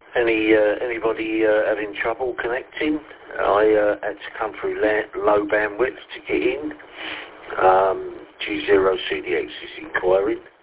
Anybody having trouble connecting? I had to come through low bandwidth to get in. G0CDX is inquiring.